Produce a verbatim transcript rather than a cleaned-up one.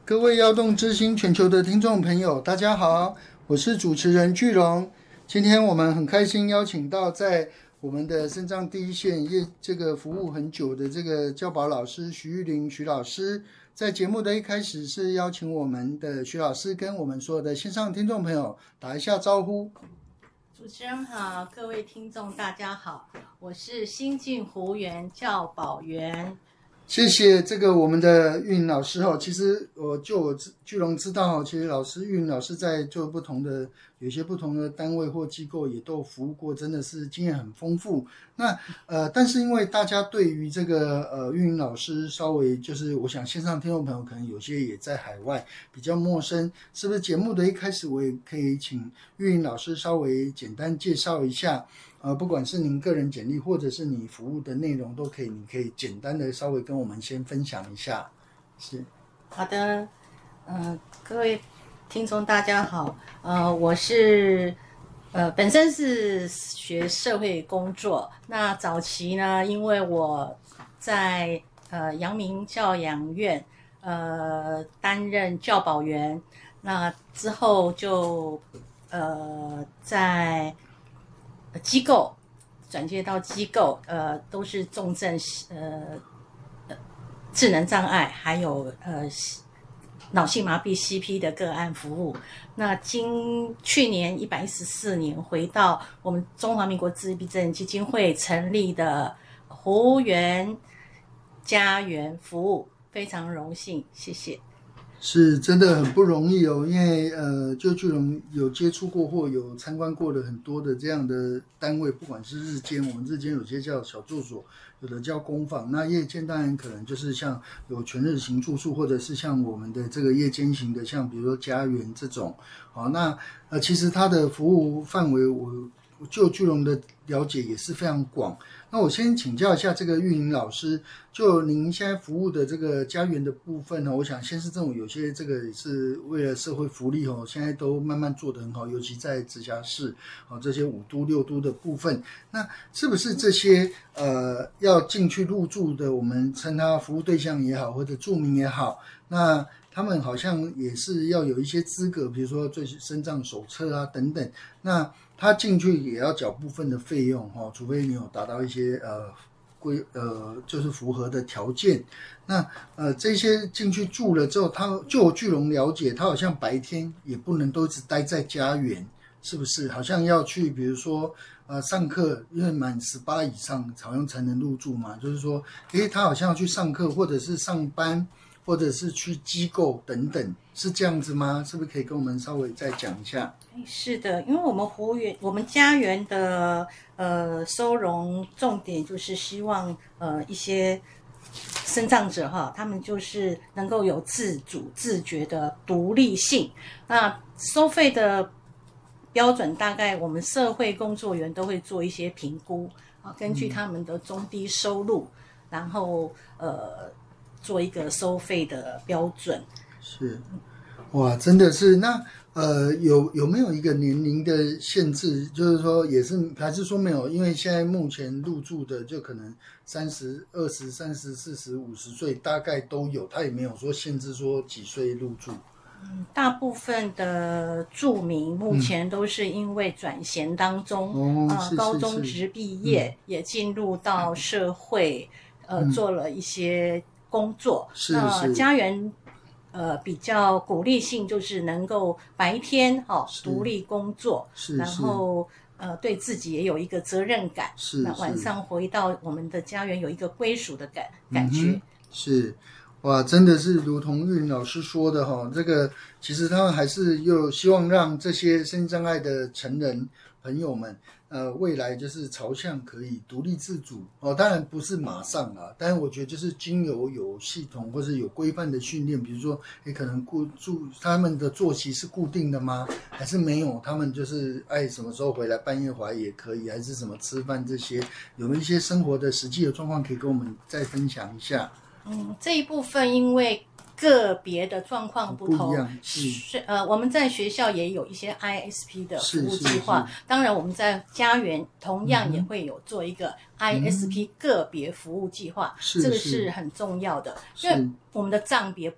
各位耀动之星全球的听众朋友，大家好，我是主持人巨荣。今天我们很开心邀请到在我们的肾脏第一线业这个服务很久的这个教保老师徐玉玲徐老师。在节目的一开始是邀请我们的徐老师跟我们所有的线上听众朋友打一下招呼。 主持人好，各位听众大家好，我是新进湖园教保员。 谢谢这个我们的玉玲老师哦，其实我就我巨荣知道，其实老师玉玲老师在做不同的有一些不同的单位或机构也都服务过，真的是经验很丰富。那呃，但是因为大家对于这个呃玉玲老师稍微就是我想线上听众朋友可能有些也在海外比较陌生，是不是节目的一开始我也可以请玉玲老师稍微简单介绍一下？呃，不管是您个人简历，或者是你服务的内容，都可以，你可以简单的稍微跟我们先分享一下。是， 好的，呃，各位听众大家好，呃，我是呃本身是学社会工作，那早期呢，因为我在呃阳明教养院呃担任教保员，那之后就呃在机构转接到机构，呃，都是重症呃智能障碍，还有呃脑性麻痹 C P 的个案服务。那今去年一百一十四年回到我们中华民国自闭症基金会成立的湖园家园服务，非常荣幸，谢谢。 是真的很不容易哦，因为呃，就巨荣有接触过或有参观过的很多的这样的单位，不管是日间，我们日间有些叫小住所，有的叫工坊，那夜间当然可能就是像有全日型住宿，或者是像我们的这个夜间型的，像比如说家园这种。好，那呃，其实它的服务范围我就巨荣的了解也是非常广。那我先请教一下这个玉玲老师，就您现在服务的这个家园的部分呢，我想县市政府有些这个是为了社会福利哦，现在都慢慢做得很好，尤其在直辖市哦这些五都六都的部分，那是不是这些呃要进去入住的，我们称它服务对象也好，或者住民也好，那他们好像也是要有一些资格，比如说最身障手册啊等等，那他进去也要缴部分的费用哈，除非你有达到一些呃规呃就是符合的条件。那呃这些进去住了之后，他就有巨荣了解，他好像白天也不能都只待在家园，是不是？好像要去比如说呃上课，因为满十八以上好像才能入住嘛，就是说，诶他好像要去上课或者是上班。或者是去机构等等，是这样子吗？是不是可以跟我们稍微再讲一下？ 是的，因为我们湖园、我们家园的呃收容重点就是希望呃一些身障者哈，他们就是能够有自主、自觉的独立性。那收费的标准，大概我们社会工作员都会做一些评估啊，根据他们的中低收入，嗯、然后呃。做一个收费的标准。 是，哇，真的是那呃有有没有一个年龄的限制？就是说也是还是说没有？因为现在目前入住的就可能三十二十三十四十五十岁大概都有，他也没有说限制说几岁入住。 嗯，大部分的住民目前都是因为转衔当中， 嗯、 呃，高中职毕业、嗯、也进入到社会，呃，嗯、做了一些工作。 是那家园呃比较鼓励性就是能够白天哈、哦、独立工作， 是然后呃对自己也有一个责任感。 是那晚上回到我们的家园有一个归属的感感觉。 嗯、是。哇，真的是如同玉玲老师说的哈，这个其实他们还是又希望让这些身心障碍的成人朋友们，呃，未来就是朝向可以独立自主哦。当然不是马上啊，但是我觉得就是经由有系统或是有规范的训练，比如说，也可能固住他们的作息是固定的吗？还是没有？他们就是爱什么时候回来，半夜回来也可以，还是什么吃饭这些，有没有一些生活的实际的状况可以跟我们再分享一下？ 嗯，这一部分因为个别的状况不同， 不一样是呃，我们在学校也有一些 I S P 的服务计划，当然我们在家园同样也会有做一个 I S P 个别服务计划， 嗯、 这个是很重要的，因为我们的障别